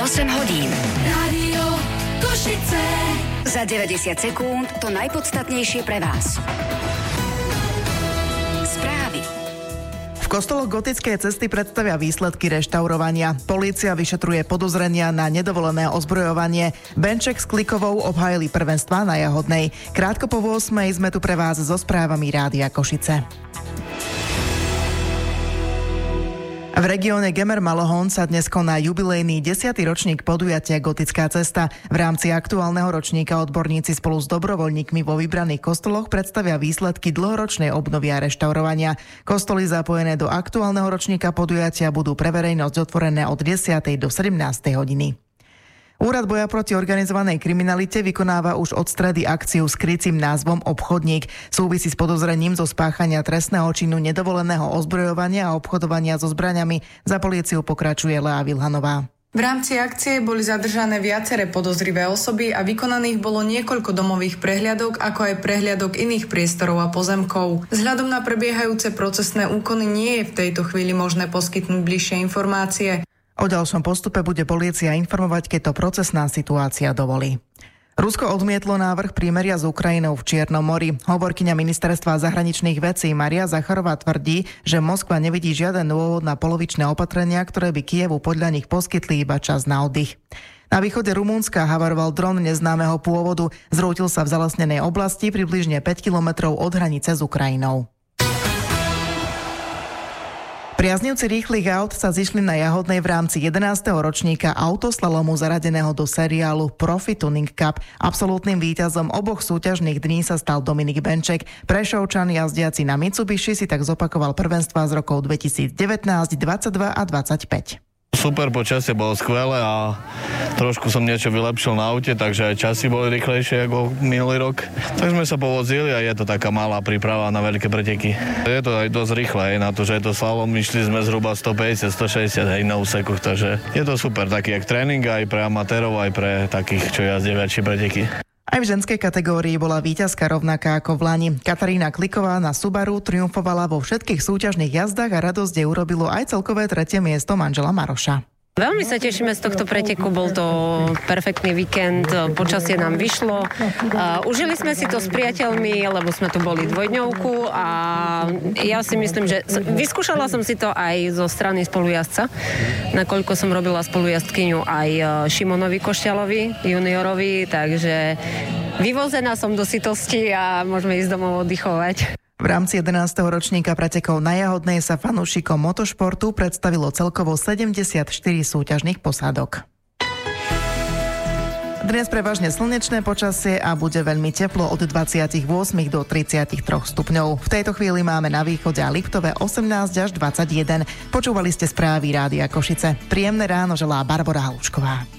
hodín. Rádio Košice. Za 90 sekúnd to najpodstatnejšie pre vás. Správy. V kostoloch gotickej cesty predstavia výsledky reštaurovania. Polícia vyšetruje podozrenia na nedovolené ozbrojovanie. Benček s Klikovou obhájili prvenstvá na Jahodnej. Krátko po 8:00 sme tu pre vás so správami Rádia Košice. V regióne Gemer-Malohon sa dnes koná jubilejný 10. ročník podujatia Gotická cesta. V rámci aktuálneho ročníka odborníci spolu s dobrovoľníkmi vo vybraných kostoloch predstavia výsledky dlhoročnej obnovy a reštaurovania. Kostoly zapojené do aktuálneho ročníka podujatia budú pre verejnosť otvorené od 10. do 17. hodiny. Úrad boja proti organizovanej kriminalite vykonáva už od stredy akciu s krycím názvom Obchodník. Súvisí s podozrením zo spáchania trestného činu nedovoleného ozbrojovania a obchodovania so zbraňami. Za políciu pokračuje Lea Vilhanová. V rámci akcie boli zadržané viaceré podozrivé osoby a vykonaných bolo niekoľko domových prehliadok, ako aj prehliadok iných priestorov a pozemkov. Vzhľadom na prebiehajúce procesné úkony nie je v tejto chvíli možné poskytnúť bližšie informácie. O ďalšom postupe bude polícia informovať, keď to procesná situácia dovolí. Rusko odmietlo návrh prímeria s Ukrajinou v Čiernom mori. Hovorkyňa ministerstva zahraničných vecí Maria Zacharová tvrdí, že Moskva nevidí žiaden dôvod na polovičné opatrenia, ktoré by Kyjevu podľa nich poskytli iba čas na oddych. Na východe Rumunska havaroval dron neznámeho pôvodu. Zrútil sa v zalesnenej oblasti približne 5 kilometrov od hranice s Ukrajinou. Priaznivci rýchlych aut sa zišli na Jahodnej v rámci 11. ročníka autoslalomu zaradeného do seriálu Profi Tuning Cup. Absolútnym víťazom oboch súťažných dní sa stal Dominik Benček. Prešovčan jazdiaci na Mitsubishi si tak zopakoval prvenstvá z rokov 2019, 22 a 25. Super, počasie bolo skvelé a trošku som niečo vylepšil na aute, takže aj časy boli rýchlejšie ako minulý rok. Tak sme sa povozili a je to taká malá príprava na veľké preteky. Je to aj dosť rýchle, na to, že je to slalom, išli sme zhruba 150-160 na úsekoch, takže je to super, taký jak tréning aj pre amatérov, aj pre takých, čo jazdia väčšie preteky. Aj v ženskej kategórii bola víťazka rovnaká ako v lani. Katarína Kliková na Subaru triumfovala vo všetkých súťažných jazdách a radosť jej urobilo aj celkové 3. miesto manžela Maroša. Veľmi sa tešíme z tohto preteku, bol to perfektný víkend, počasie nám vyšlo. Užili sme si to s priateľmi, lebo sme tu boli dvojdňovku a ja si myslím, že vyskúšala som si to aj zo strany spolujazdca, nakoľko som robila spolujazdkyňu aj Šimonovi Košťalovi, juniorovi, takže vyvozená som do sytosti a môžeme ísť domov oddychovať. V rámci 11. ročníka pretekov na Jahodnej sa fanúšikom motošportu predstavilo celkovo 74 súťažných posádok. Dnes prevažne slnečné počasie a bude veľmi teplo od 28 do 33 stupňov. V tejto chvíli máme na východe a Liptove 18 až 21. Počúvali ste správy Rádia Košice. Príjemné ráno želá Barbora Halušková.